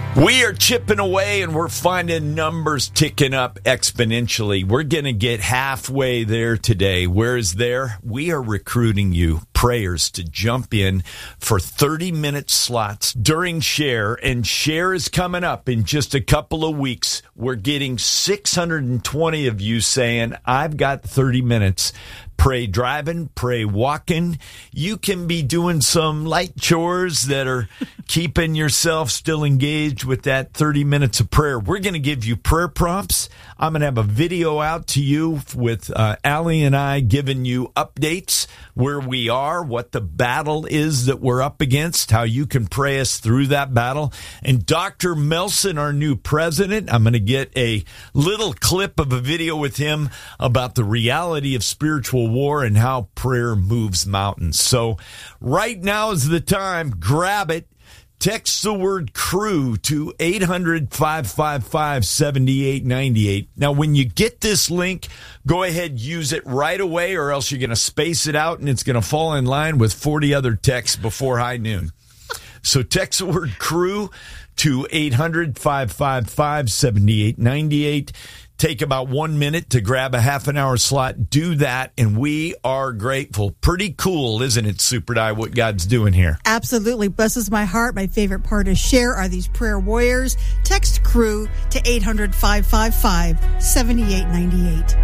We are chipping away and we're finding numbers ticking up exponentially. We're going to get halfway there today. Where's there? We are recruiting you, prayers, to jump in for 30-minute slots during Share. And Share is coming up in just a couple of weeks. We're getting 620 of you saying, I've got 30 minutes. Pray driving, pray walking. You can be doing some light chores that are keeping yourself still engaged with that 30 minutes of prayer. We're going to give you prayer prompts. I'm going to have a video out to you with Allie and I giving you updates where we are, what the battle is that we're up against, how you can pray us through that battle. And Dr. Melson, our new president, I'm going to get a little clip of a video with him about the reality of spiritual war and how prayer moves mountains. So right now is the time. Grab it. Text the word CREW to 800-555-7898. Now, when you get this link, go ahead, use it right away, or else you're going to space it out and it's going to fall in line with 40 other texts before high noon. So text the word CREW to 800-555-7898. Take about 1 minute to grab a half an hour slot. Do that, and we are grateful. Pretty cool, isn't it, Super Di, what God's doing here? Absolutely. Blesses my heart. My favorite part of Share are these prayer warriors. Text CREW to 800-555-7898.